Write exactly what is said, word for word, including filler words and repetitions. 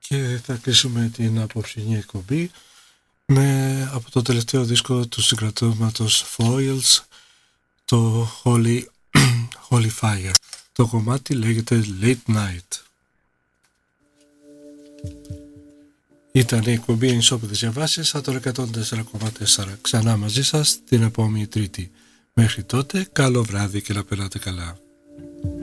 Και θα κλείσουμε την απόψινή εκπομπή με, από το τελευταίο δίσκο του συγκρατώματος Foils, το Holy, Holy Fire. Το κομμάτι λέγεται Late Night. Ήταν η εκπομπή Ενισόπεδες Διαβάσεις, θα το εκατόν τέσσερα κόμμα τέσσερα. Ξανά μαζί σας την επόμενη Τρίτη. Μέχρι τότε, καλό βράδυ και να περάτε καλά.